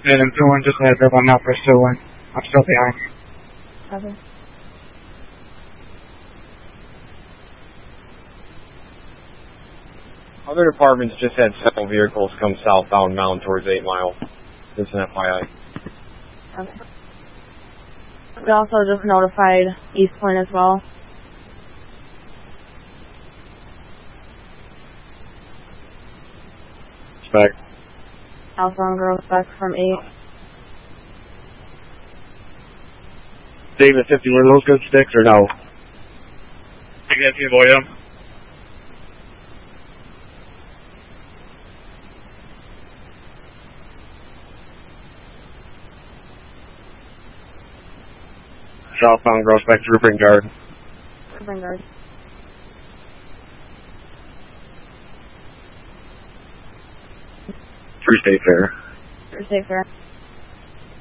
And I'm doing just a heads up, I'm not pursuing. I'm still behind. Okay. Other departments just had several vehicles come southbound towards 8 Mile. Just an FYI. Okay. We also just notified East Point as well. Spec. Alpha and Grove back from 8. David 50, were those good sticks or no? I guess you avoid them. Southbound Grossbeck, Trooping Guard. Trooping Guard. Free State Fair. Free State Fair.